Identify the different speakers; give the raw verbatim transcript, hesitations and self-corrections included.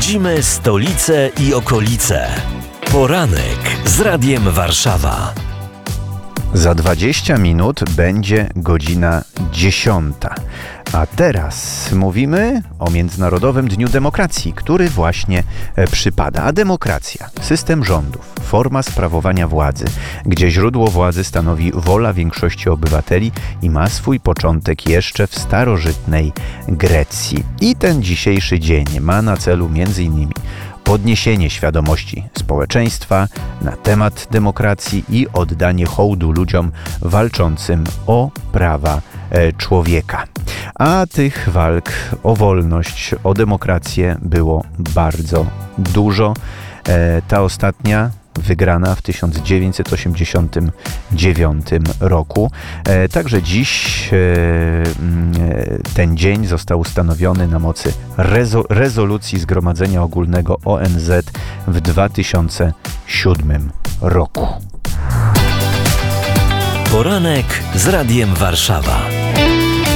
Speaker 1: Budzimy stolicę i okolice. Poranek z Radiem Warszawa.
Speaker 2: Za dwadzieścia minut będzie godzina dziesiąta. A teraz mówimy o Międzynarodowym Dniu Demokracji, który właśnie przypada. A demokracja, system rządów, forma sprawowania władzy, gdzie źródło władzy stanowi wola większości obywateli i ma swój początek jeszcze w starożytnej Grecji. I ten dzisiejszy dzień ma na celu między innymi podniesienie świadomości społeczeństwa na temat demokracji i oddanie hołdu ludziom walczącym o prawa człowieka. A tych walk o wolność, o demokrację było bardzo dużo. Ta ostatnia wygrana w tysiąc dziewięćset osiemdziesiątym dziewiątym roku. Także dziś ten dzień został ustanowiony na mocy rezo- rezolucji Zgromadzenia Ogólnego O N Z w dwa tysiące siódmym roku.
Speaker 1: Poranek z Radiem Warszawa.